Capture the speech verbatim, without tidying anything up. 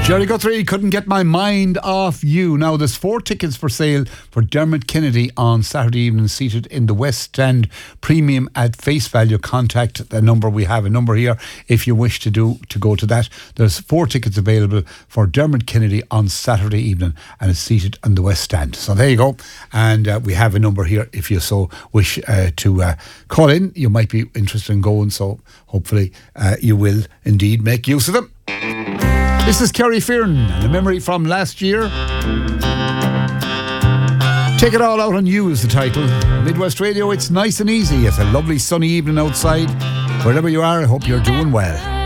Jerry Guthrie, Couldn't Get My Mind Off You. Now, there's four tickets for sale for Dermot Kennedy on Saturday evening, seated in the West End Premium at face value. Contact the number. We have a number here if you wish to do to go to that. There's four tickets available for Dermot Kennedy on Saturday evening, and it's seated in the West End. So there you go. And uh, we have a number here if you so wish uh, to uh, call in. You might be interested in going, so hopefully uh, you will indeed make use of them. This is Kerry Fearon and a memory from last year. Take It All Out on You is the title. Midwest Radio, it's nice and easy. It's a lovely sunny evening outside. Wherever you are, I hope you're doing well.